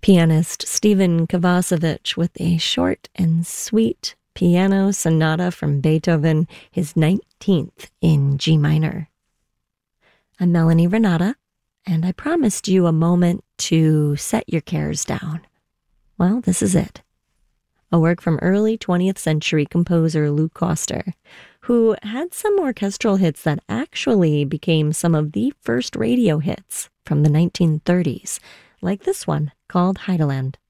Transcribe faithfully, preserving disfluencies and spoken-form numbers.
Pianist Stephen Kovacevic with a short and sweet piano sonata from Beethoven, his nineteenth in G minor. I'm Melanie Renata, and I promised you a moment to set your cares down. Well, this is it. A work from early twentieth century composer Lou Koster, who had some orchestral hits that actually became some of the first radio hits from the nineteen thirties, like this one called Heideland.